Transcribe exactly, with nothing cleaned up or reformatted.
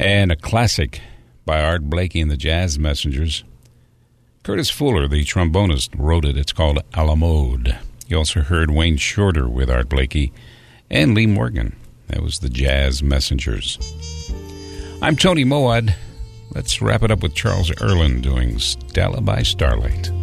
And a classic by Art Blakey and the Jazz Messengers. Curtis Fuller, the trombonist, wrote it. It's called A la Mode. You also heard Wayne Shorter with Art Blakey and Lee Morgan. That was the Jazz Messengers. I'm Tony Moad. Let's wrap it up with Charles Earland doing Stella by Starlight.